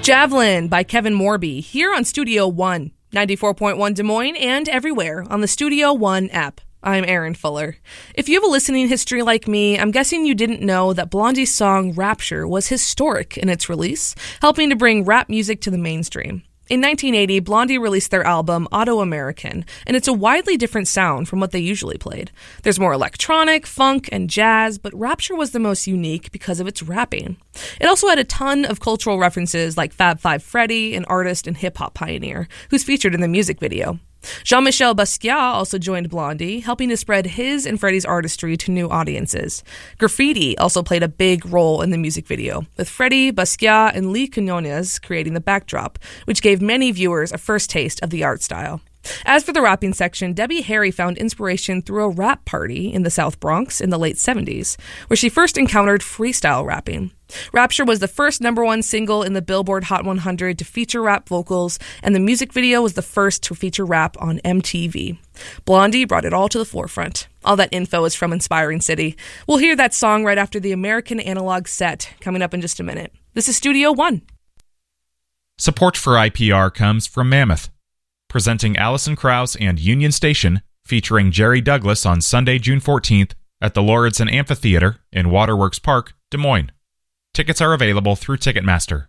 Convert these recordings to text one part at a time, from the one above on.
Javelin by Kevin Morby here on Studio One, 94.1 Des Moines and everywhere on the Studio One app. I'm Aaron Fuller. If you have a listening history like me, I'm guessing you didn't know that Blondie's song Rapture was historic in its release, helping to bring rap music to the mainstream. In 1980, Blondie released their album Auto-American, and it's a widely different sound from what they usually played. There's more electronic, funk, and jazz, but Rapture was the most unique because of its rapping. It also had a ton of cultural references like Fab Five Freddy, an artist and hip-hop pioneer, who's featured in the music video. Jean-Michel Basquiat also joined Blondie, helping to spread his and Freddie's artistry to new audiences. Graffiti also played a big role in the music video, with Freddie, Basquiat, and Lee Quinones creating the backdrop, which gave many viewers a first taste of the art style. As for the rapping section, Debbie Harry found inspiration through a rap party in the South Bronx in the late 70s, where she first encountered freestyle rapping. Rapture was the first #1 single in the Billboard Hot 100 to feature rap vocals, and the music video was the first to feature rap on MTV. Blondie brought it all to the forefront. All that info is from Inspiring City. We'll hear that song right after the American Analog set, coming up in just a minute. This is Studio One. Support for IPR comes from Mammoth, presenting Alison Krauss and Union Station, featuring Jerry Douglas on Sunday, June 14th at the Lauritsen Amphitheater in Waterworks Park, Des Moines. Tickets are available through Ticketmaster.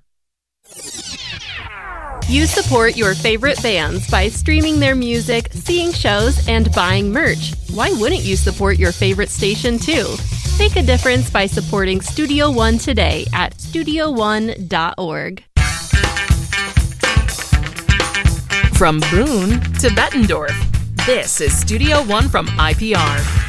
You support your favorite bands by streaming their music, seeing shows, and buying merch. Why wouldn't you support your favorite station too? Make a difference by supporting Studio One today at studioone.org. From Boone to Bettendorf, this is Studio One from IPR.